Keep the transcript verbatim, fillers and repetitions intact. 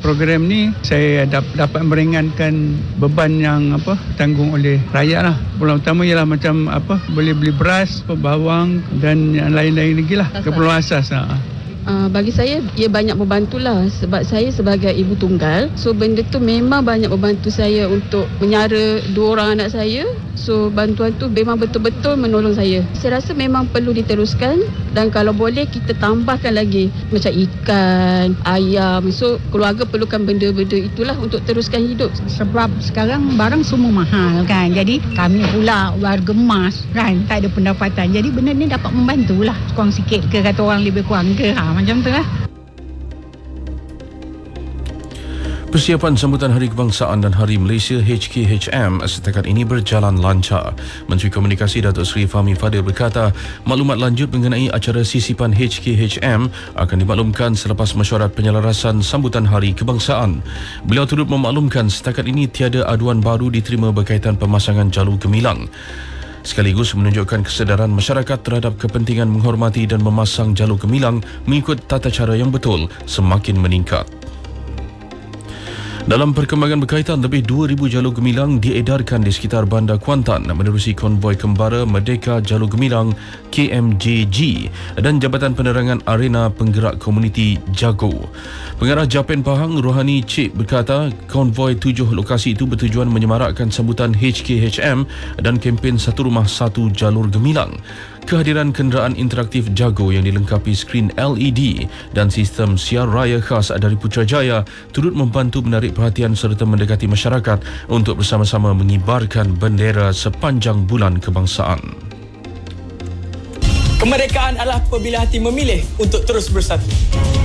program ni saya dap- dapat meringankan beban yang apa tanggung oleh rakyat lah. Pulang utama ialah macam apa boleh beli beras, bawang dan yang lain-lain lagi lah. Keperluan asas lah. Uh, bagi saya, ia banyak membantulah sebab saya sebagai ibu tunggal. So, benda tu memang banyak membantu saya untuk menyara dua orang anak saya. So, bantuan tu memang betul-betul menolong saya. Saya rasa memang perlu diteruskan dan kalau boleh kita tambahkan lagi macam ikan, ayam. So, keluarga perlukan benda-benda itulah untuk teruskan hidup. Sebab sekarang barang semua mahal kan. Jadi, kami pula warga emas kan, tak ada pendapatan. Jadi, benda ni dapat membantulah. Kurang sikit ke kata orang lebih kurang ke. Ha, macam tu lah. Persiapan sambutan Hari Kebangsaan dan Hari Malaysia H K H M setakat ini berjalan lancar. Menteri Komunikasi Datuk Seri Fahmi Fadil berkata, maklumat lanjut mengenai acara sisipan H K H M akan dimaklumkan selepas mesyuarat penyelarasan sambutan Hari Kebangsaan. Beliau turut memaklumkan setakat ini tiada aduan baru diterima berkaitan pemasangan jalur gemilang, sekaligus menunjukkan kesedaran masyarakat terhadap kepentingan menghormati dan memasang jalur gemilang mengikut tata cara yang betul semakin meningkat. Dalam perkembangan berkaitan, lebih dua ribu jalur gemilang diedarkan di sekitar Bandar Kuantan menerusi konvoi kembara Merdeka Jalur Gemilang K M J G dan Jabatan Penerangan Arena Penggerak Komuniti Jago. Pengarah Japan Pahang Rohani Cik berkata, konvoi tujuh lokasi itu bertujuan menyemarakkan sambutan H K H M dan kempen Satu Rumah Satu Jalur Gemilang. Kehadiran kenderaan interaktif Jago yang dilengkapi skrin L E D dan sistem siar raya khas dari Putrajaya turut membantu menarik perhatian serta mendekati masyarakat untuk bersama-sama mengibarkan bendera sepanjang bulan kebangsaan. Kemerdekaan adalah apabila hati memilih untuk terus bersatu.